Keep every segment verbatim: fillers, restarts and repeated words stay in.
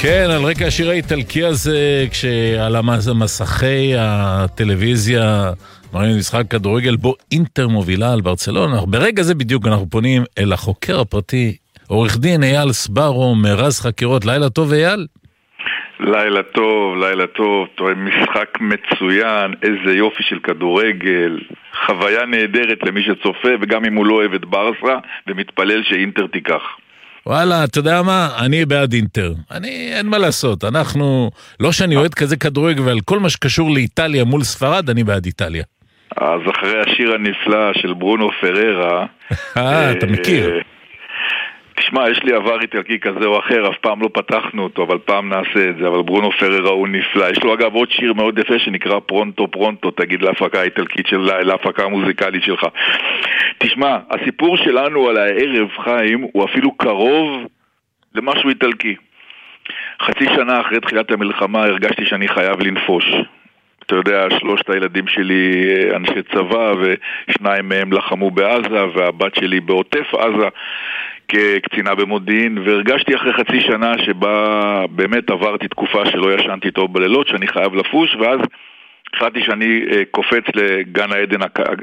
כן, על רקע השיר האיטלקי הזה, כשעל המסכי הטלוויזיה מראים משחק כדורגל בו אינטר מובילה על ברצלונה. ברגע זה בדיוק אנחנו פונים אל החוקר הפרטי, עורך דין אייל סברו, מרז חקירות. לילה טוב אייל. לילה טוב, לילה טוב, משחק מצוין, איזה יופי של כדורגל, חוויה נהדרת למי שצופה, וגם אם הוא לא אוהב את ברסה, ומתפלל שאינטר תיקח. וואלה, אתה יודע מה? אני בעד אינטר. אני, אין מה לעשות. אנחנו, לא שאני אוהד כזה כדורגל, אבל כל מה שקשור לאיטליה מול ספרד, אני בעד איטליה. אז אחרי השיר הנפלא של ברונו פררה... אה, אתה מכיר. תשמע, יש לי עבר איטלקי כזה או אחר, אף פעם לא פתחנו אותו, אבל פעם נעשה את זה, אבל ברונו פררה הוא נפלא. יש לו אגב עוד שיר מאוד יפה שנקרא פרונטו פרונטו, תגיד להפקה האיטלקית של, להפקה המוזיקלית שלך. תשמע, הסיפור שלנו על הערב, חיים, הוא אפילו קרוב למשהו איטלקי. חצי שנה אחרי תחילת המלחמה הרגשתי שאני חייב לנפוש. אתה יודע, שלושת הילדים שלי אנשי צבא, ושניים מהם לחמו בעזה, והבת שלי בעוטף עזה, כקצינה במודיעין, והרגשתי אחרי חצי שנה שבה באמת עברתי תקופה שלא ישנתי טוב בלילות, שאני חייב לפוש, ואז החלטתי שאני קופץ לגן העדן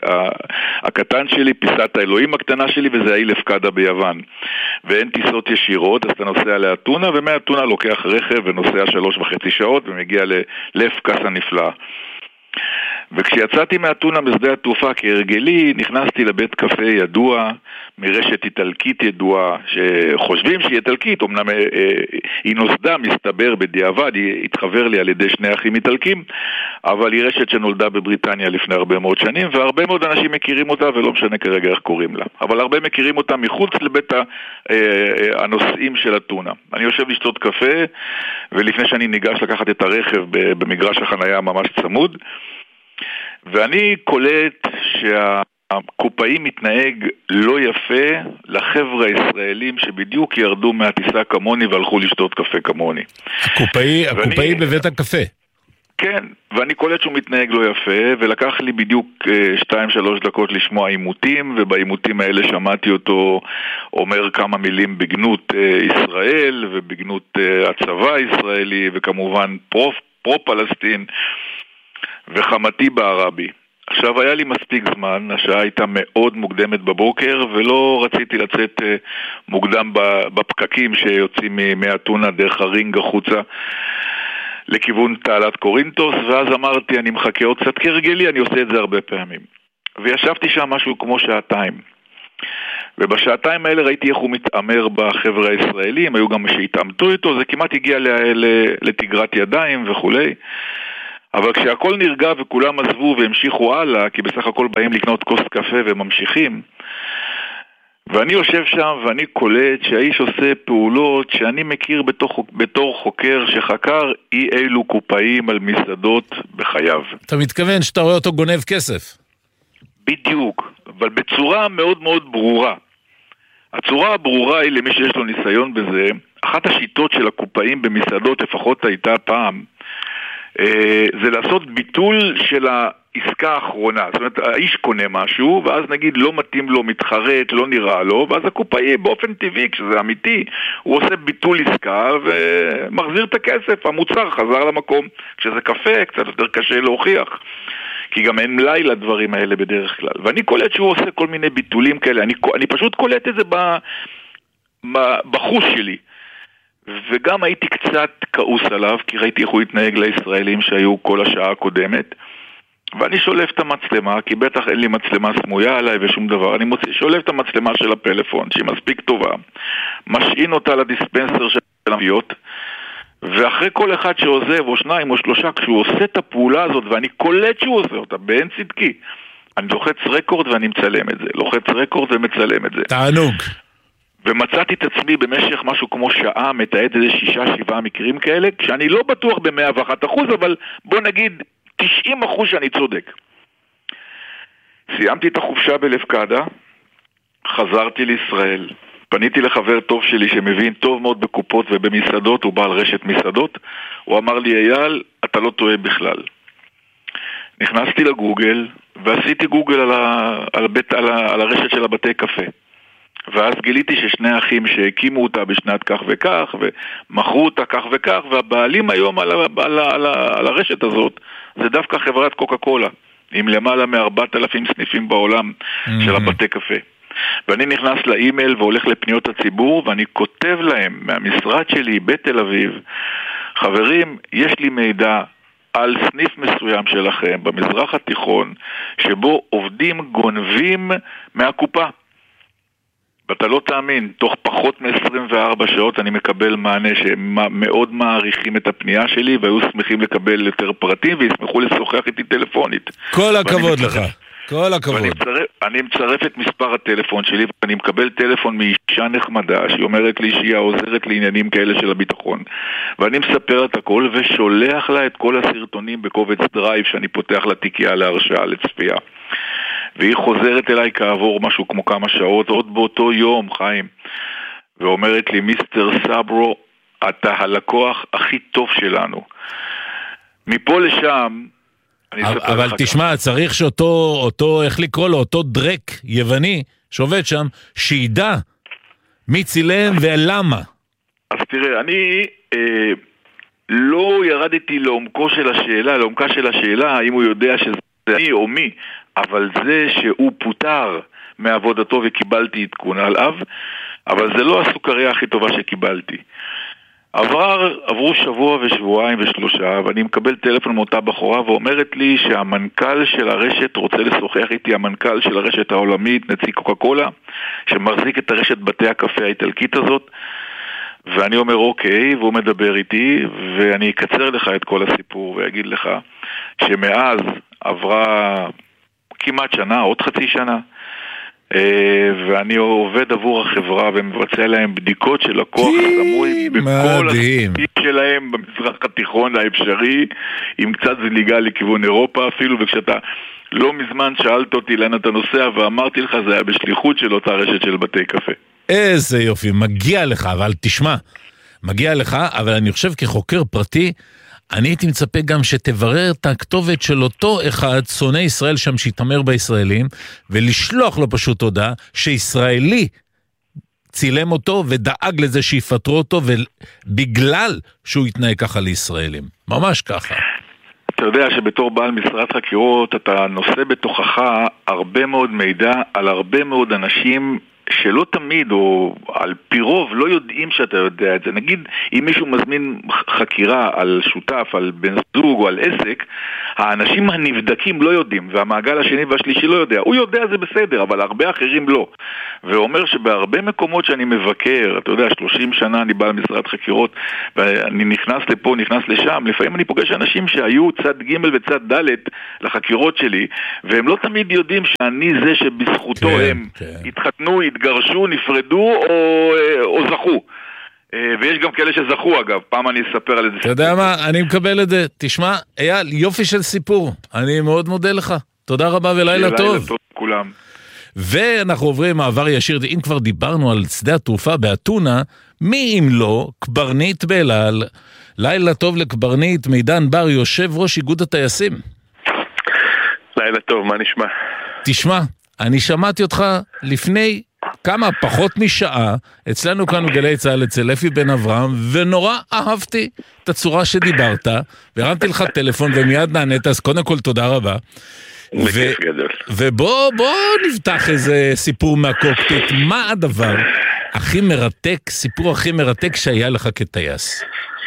הקטן שלי, פיסת האלוהים הקטנה שלי, וזה האי לפקדה ביוון. ואין טיסות ישירות, אז אתה נוסע לאתונה, ומאתונה לוקח רכב ונוסע שלוש וחצי שעות, ומגיע לפקס הנפלא. וכשיצאתי מאתונה משדה התעופה כהרגלי, נכנסתי לבית קפה ידוע, מרשת איטלקית ידועה, שחושבים שהיא איטלקית, אמנם אה, אה, היא נוסדה, מסתבר בדיעבד, היא התחבר לי על ידי שני אחים איטלקים, אבל היא רשת שנולדה בבריטניה לפני הרבה מאוד שנים, והרבה מאוד אנשים מכירים אותה, ולא משנה כרגע איך קוראים לה. אבל הרבה מכירים אותה מחוץ לבית ה, אה, אה, הנוסעים של אתונה. אני יושב לשתות קפה, ולפני שאני ניגש לקחת את הרכב במגרש החנייה ממש צמוד, ואני קולט שהקופאי מתנהג לא יפה לחבר'ה הישראלים שבדיוק ירדו מהטיסה כמוני והלכו לשתות קפה כמוני. הקופאי, ואני, הקופאי בבית הקפה. כן, ואני קולט שהוא מתנהג לא יפה, ולקח לי בדיוק שתיים שלוש דקות לשמוע עימותים, ובעימותים האלה שמעתי אותו אומר כמה מילים בגנות ישראל, ובגנות הצבא הישראלי, וכמובן פרו, פרו-פלסטין, וחמתי בערבי. עכשיו היה לי מספיק זמן, השעה הייתה מאוד מוקדמת בבוקר, ולא רציתי לצאת מוקדם בפקקים שיוצאים מאתונה דרך הרינג החוצה לכיוון תעלת קורינטוס, ואז אמרתי, אני מחכה עוד קצת כרגלי, אני עושה את זה הרבה פעמים. וישבתי שם משהו כמו שעתיים. ובשעתיים האלה ראיתי איך הוא מתאמר בחבר'ה הישראלים, היו גם שהתאמתו איתו, זה כמעט הגיע לתגרת ידיים וכולי. אבל כשהכל נרגע וכולם עזבו והמשיכו הלאה, כי בסך הכל באים לקנות כוס קפה וממשיכים, ואני יושב שם ואני קולט שהאיש עושה פעולות שאני מכיר בתור, בתור חוקר שחקר אי אילו קופאים על מסעדות בחייו. אתה מתכוון שאתה רואה אותו גונב כסף? בדיוק, אבל בצורה מאוד מאוד ברורה. הצורה הברורה היא למי שיש לו ניסיון בזה, אחת השיטות של הקופאים במסעדות לפחות הייתה פעם, זה לעשות ביטול של העסקה האחרונה. זאת אומרת, האיש קונה משהו, ואז נגיד לא מתאים לו, מתחרט, לא נראה לו, ואז הקופאי באופן טבעי, כשזה אמיתי, הוא עושה ביטול עסקה ומחזיר את הכסף, המוצר חזר למקום. כשזה קפה, קצת יותר קשה להוכיח, כי גם אין מלאי לדברים האלה בדרך כלל. ואני קולט שהוא עושה כל מיני ביטולים כאלה, אני, אני פשוט קולט את זה בחוש שלי. וגם הייתי קצת כעוס עליו, כי ראיתי איך הוא התנהג לישראלים שהיו כל השעה הקודמת, ואני שולף את המצלמה, כי בטח אין לי מצלמה סמויה עליי ושום דבר, אני מוצא, שולף את המצלמה של הפלאפון, שהיא מספיק טובה, משעין אותה לדיספנסר של הנביות, ואחרי כל אחד שעוזב, או שניים או שלושה, כשהוא עושה את הפעולה הזאת, ואני קולט שהוא עושה אותה, באין צדקי, אני לוחץ רקורד ואני מצלם את זה, לוחץ רקורד ומצלם את זה. תענוג. ומצאתי את עצמי במשך משהו כמו שעה מתעד איזה שישה, שבעה מקרים כאלה, כשאני לא בטוח ב-מאה ואחד אחוז, אבל בוא נגיד תשעים אחוז שאני צודק. סיימתי את החופשה בלפקדה, חזרתי לישראל, פניתי לחבר טוב שלי שמבין טוב מאוד בקופות ובמסעדות, הוא בעל רשת מסעדות, הוא אמר לי, אייל, אתה לא טועה בכלל. נכנסתי לגוגל, ועשיתי גוגל על, ה, על, בית, על, ה, על הרשת של הבתי קפה. ואז גיליתי ששני אחים שהקימו אותה בשנת כך וכך, ומכרו אותה כך וכך, והבעלים היום על, ה, על, ה, על, ה, על הרשת הזאת, זה דווקא חברת קוקה קולה, עם למעלה מ-ארבעת אלפים סניפים בעולם mm-hmm. של הבתי קפה. ואני נכנס לאימייל והולך לפניות הציבור, ואני כותב להם מהמשרד שלי בתל אביב, חברים, יש לי מידע על סניף מסוים שלכם במזרח התיכון, שבו עובדים גונבים מהקופה. ואתה לא תאמין, תוך פחות מ-עשרים וארבע שעות אני מקבל מענה שהם מאוד מעריכים את הפנייה שלי, והיו שמחים לקבל יותר פרטים, וישמחו לשוחח איתי טלפונית. כל הכבוד לך. כל הכבוד. ואני מצרף, אני מצרף את מספר הטלפון שלי, ואני מקבל טלפון מאישה נחמדה, שהיא אומרת לי שהיא העוזרת לעניינים כאלה של הביטחון. ואני מספר את הכל, ושולח לה את כל הסרטונים בקובץ דרייב, שאני פותח לתיקייה להרשאה, לצפייה. והיא חוזרת אליי כעבור משהו כמו כמה שעות, עוד באותו יום, חיים, ואומרת לי, מיסטר סברו, אתה הלקוח הכי טוב שלנו. מפה לשם, אבל תשמע, צריך שאותו, אותו, איך לקרוא לו, אותו דרק יווני שעובד שם, שידע מי צילם ולמה. אז תראה, אני אה, לא ירדתי לעומקו של השאלה, לעומקה של השאלה, האם הוא יודע שזה אני או מי, אבל זה שהוא פוטר מעבודתו וקיבלתי עדכון עליו, אבל זה לא הסוכריה הכי טובה שקיבלתי. עבר, עברו שבוע ושבועיים ושלושה, ואני מקבל טלפון מאותה בחורה ואומרת לי שהמנכ"ל של הרשת רוצה לשוחח איתי, המנכ"ל של הרשת העולמית, נציג קוקה קולה, שמחזיק את הרשת בתי הקפה האיטלקית הזאת, ואני אומר אוקיי, והוא מדבר איתי, ואני אקצר לך את כל הסיפור ואגיד לך שמאז עברה כמעט שנה, עוד חצי שנה, ואני עובד עבור החברה ומבצע להם בדיקות של לקוח סמוי בכל הספיק שלהם במזרח התיכון האפשרי, עם קצת זליגה לכיוון אירופה אפילו, וכשאתה לא מזמן שאלת אותי לאן אתה נוסע ואמרתי לך זה היה בשליחות של אותה רשת של בתי קפה. איזה יופי, מגיע לך, אבל תשמע, מגיע לך, אבל אני חושב כחוקר פרטי, אני הייתי מצפה גם שתברר את הכתובת של אותו אחד, שונא ישראל שם שיתמר בישראלים, ולשלוח לו פשוט הודעה שישראלי צילם אותו ודאג לזה שיפטרו אותו, ובגלל שהוא יתנהג ככה לישראלים. ממש ככה. אתה יודע שבתור בעל משרד חקירות אתה נושא בתוכך הרבה מאוד מידע על הרבה מאוד אנשים שלא תמיד, או על פי רוב, לא יודעים שאתה יודע את זה. נגיד, אם מישהו מזמין חקירה על שותף, על בן זוג או על עסק, האנשים הנבדקים לא יודעים, והמעגל השני והשלישי לא יודע. הוא יודע זה בסדר, אבל הרבה אחרים לא. ואומר שבהרבה מקומות שאני מבקר, אתה יודע, שלושים שנה אני בעל משרד חקירות, ואני נכנס לפה, נכנס לשם, לפעמים אני פוגש אנשים שהיו צד ג' וצד ד' לחקירות שלי, והם לא תמיד יודעים שאני זה שבזכותו כן, הם כן. התחתנו, התגרשו, נפרדו או, או זכו. ויש גם כאלה שזכו אגב, פעם אני אספר על איזה סיפור. אתה יודע מה, אני מקבל את זה. תשמע, אייל, יופי של סיפור. אני מאוד מודה לך. תודה רבה ולילה טוב. לילה טוב כולם. ואנחנו עוברים מעבר ישיר, אם כבר דיברנו על שדה התעופה באתונה, מי אם לא, קברניט באלעל, לילה טוב לקברניט מידן בר, יושב ראש איגוד הטייסים. לילה טוב, מה נשמע? תשמע, אני שמעתי אותך לפני כמה פחות משעה, אצלנו כאן בגלי צהל אצל אפי בן אברהם, ונורא אהבתי את הצורה שדיברת, והרמתי לך טלפון ומיד נענית, אז קודם כל תודה רבה. בכיף גדול. ובוא, בוא נפתח איזה סיפור מהקוקפיט. מה הדבר הכי מרתק, סיפור הכי מרתק שהיה לך כטייס?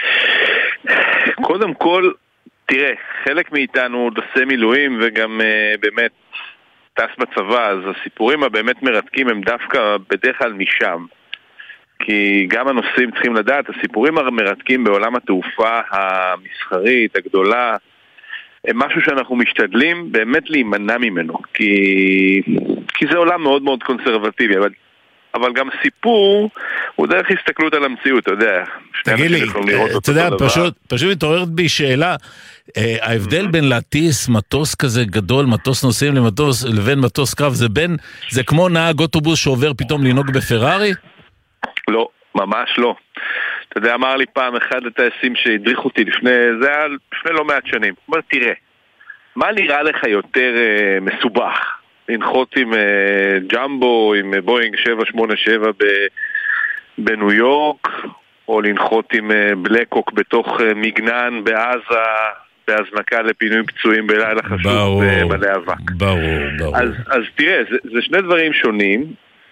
קודם כל, תראה, חלק מאיתנו עוד עושה מילואים וגם uh, באמת טס בצבא, אז הסיפורים הבאמת מרתקים הם דווקא בדרך כלל משם. כי גם הנושאים צריכים לדעת, הסיפורים המרתקים בעולם התעופה המסחרית, הגדולה, הם משהו שאנחנו משתדלים באמת להימנע ממנו, כי, כי זה עולם מאוד מאוד קונסרבטיבי, אבל, אבל גם סיפור הוא דרך הסתכלות על המציאות, אתה יודע. תגיד לי, אתה יודע, פשוט, פשוט מתעוררת בי שאלה, ההבדל בין להטיס מטוס כזה גדול, מטוס נוסעים למטוס, לבין מטוס קרב, זה בין, זה כמו נהג אוטובוס שעובר פתאום לנהוג בפרארי? לא, ממש לא. אתה יודע, אמר לי פעם אחד הטייסים שהדריך אותי לפני, זה היה לפני לא מעט שנים. אומר, תראה, מה נראה לך יותר אה, מסובך? לנחות עם ג'מבו, עם בוינג שבע שמונה שבע בניו יורק, או לנחות עם בלקוק בתוך מגנן בעזה, בהזנקה לפינוי פצועים בלילה חשוב במלא אבק. ברור, ברור. אז, אז תראה, זה, זה שני דברים שונים.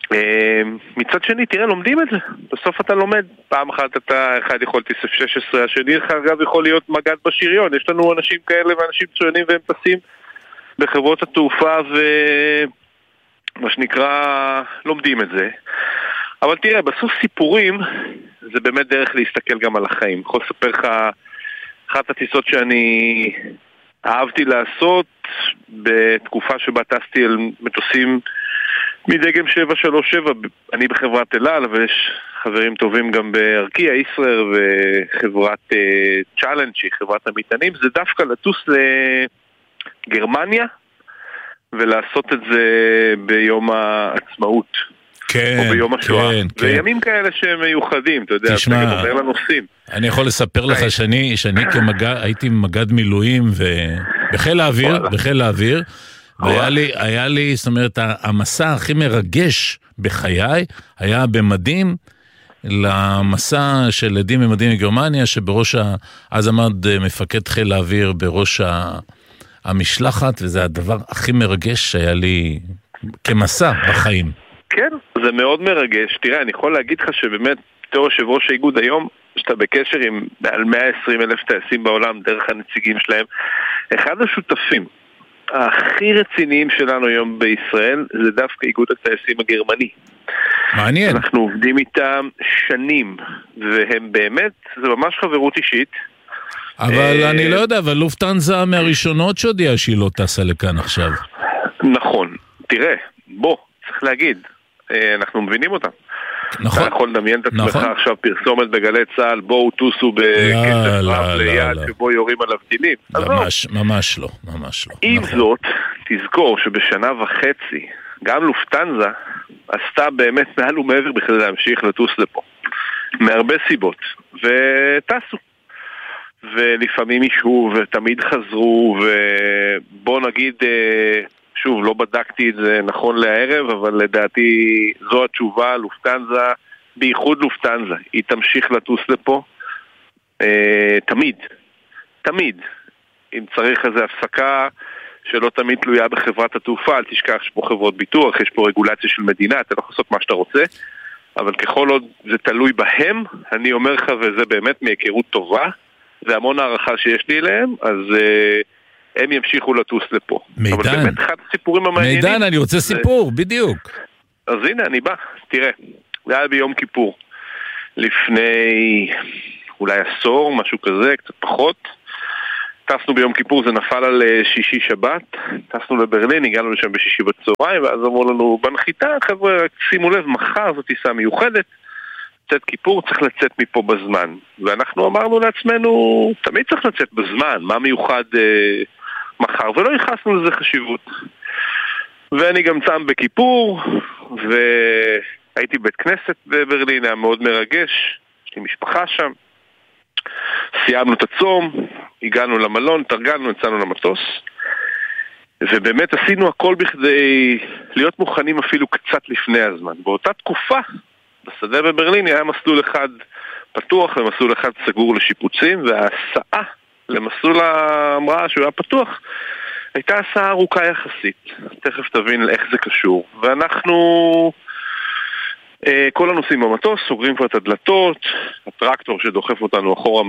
מצד שני, תראה, לומדים את זה. בסוף אתה לומד. פעם אחת אתה, אחד יכול טיסף שש עשרה, השני אגב יכול להיות מגד בשריון. יש לנו אנשים כאלה ואנשים צוינים והם טסים בחברות התעופה ומה שנקרא, לומדים את זה. אבל תראה, בסוף סיפורים זה באמת דרך להסתכל גם על החיים. יכול לספר לך אחת הטיסות שאני אהבתי לעשות בתקופה שבה טסתי על מטוסים מדגם שבע שלוש שבע, אני בחברת אל-על, ויש חברים טובים גם בארקיע, ישראייר וחברת צ'אלנג' שהיא חברת המטענים, זה דווקא לטוס לגרמניה ולעשות את זה ביום העצמאות. כן, או ביום השואה. כן, זה כן. ימים כאלה שהם מיוחדים, אתה יודע, תשמע, אתה גם אומר לנוסעים. אני יכול לספר לך שאני, שאני כמגד, הייתי מגד מילואים ובחיל האוויר, בחיל האוויר, והיה לי, היה לי, זאת אומרת, המסע הכי מרגש בחיי היה במדים למסע של עדים במדים מגרמניה, שבראש, ה, אז עמד מפקד חיל האוויר בראש ה, המשלחת, וזה הדבר הכי מרגש שהיה לי כמסע בחיים. כן, זה מאוד מרגש. תראה, אני יכול להגיד לך שבאמת, בתור יושב ראש האיגוד היום, שאתה בקשר עם מעל מאה ועשרים אלף טייסים בעולם, דרך הנציגים שלהם, אחד השותפים הכי רציניים שלנו היום בישראל, זה דווקא איגוד הטייסים הגרמני. מעניין. אנחנו עובדים איתם שנים, והם באמת, זה ממש חברות אישית. אבל אני לא יודע, אבל לופטנזה מהראשונות שהודיעה שהיא לא טסה לכאן עכשיו. נכון. תראה, בוא, צריך להגיד, אנחנו מבינים אותם. נכון. אתה יכול לדמיין את עצמך נכון. עכשיו פרסומת בגלי צה"ל, בואו טוסו בקצב רב ליד שבו יורים עליו טילים. ממש, ממש לא, ממש לא. עם נכון. זאת, תזכור שבשנה וחצי, גם לופטנזה עשתה באמת מעל ומעבר בכדי להמשיך לטוס לפה. מהרבה סיבות. וטסו. ולפעמים אישו, ותמיד חזרו, ובוא נגיד... שוב, לא בדקתי את זה נכון לערב, אבל לדעתי זו התשובה, לופטנזה, בייחוד לופטנזה, היא תמשיך לטוס לפה, אה, תמיד, תמיד, אם צריך איזו הפסקה שלא תמיד תלויה בחברת התעופה, אל תשכח שפה חברות ביטוח, יש פה רגולציה של מדינה, אתה לא יכול לעשות מה שאתה רוצה, אבל ככל עוד זה תלוי בהם, אני אומר לך, וזה באמת מהיכרות טובה, זה המון הערכה שיש לי אליהם, אז... אה, הם ימשיכו לטוס לפה. מידן. אבל באמת אחד הסיפורים המעניינים... מידן, אני רוצה זה... סיפור, בדיוק. אז הנה, אני בא. תראה, זה היה ביום כיפור. לפני אולי עשור, משהו כזה, קצת פחות. טסנו ביום כיפור, זה נפל על שישי שבת. טסנו לברלין, הגענו לשם בשישי בצהריים, ואז אמרו לנו, בנחיתה, חבר'ה, שימו לב, מחר זו טיסה מיוחדת. צאת כיפור, צריך לצאת מפה בזמן. ואנחנו אמרנו לעצמנו, תמיד צריך לצאת בזמן, מה מיוחד אה, מחר, ולא ייחסנו לזה חשיבות. ואני גם צם בכיפור, והייתי בית כנסת בברלין, היה מאוד מרגש, יש לי משפחה שם. סיימנו את הצום, הגענו למלון, תרגלנו, יצאנו למטוס, ובאמת עשינו הכל בכדי להיות מוכנים אפילו קצת לפני הזמן. באותה תקופה, בשדה בברלין היה מסלול אחד פתוח ומסלול אחד סגור לשיפוצים, וההסעה למסלול ההמראה שהוא היה פתוח הייתה הסעה ארוכה יחסית. תכף תבין איך זה קשור. ואנחנו, כל הנוסעים במטוס, סוגרים כבר את הדלתות, הטרקטור שדוחף אותנו אחורה